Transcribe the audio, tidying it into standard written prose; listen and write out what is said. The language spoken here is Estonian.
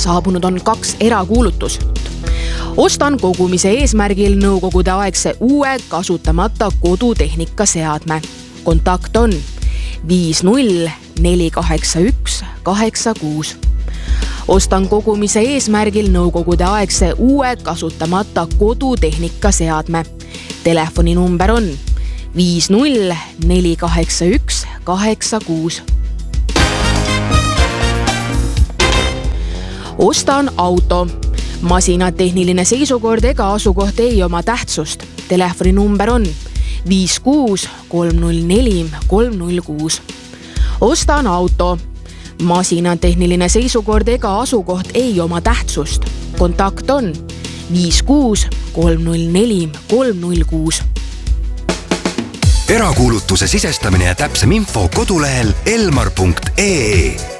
Saabunud on 2 erakuulutust. Ostan kogumise eesmärgil nõukogude aegse uue kasutamata kodutehnika seadme. Kontakt on 50 481 86. Ostan kogumise eesmärgil nõukogude aegse uue kasutamata kodutehnika seadme. Telefoninumber on 50 481 86. Ostan auto. Masina tehniline seisukord ega asukoht ei oma tähtsust. Telefoninumber on 56 304 306. Ostan auto. Masina tehniline seisukord ega asukoht ei oma tähtsust. Kontakt on 56 304 306. Erakuulutuse sisestamine ja täpsem info kodulehel elmar.ee.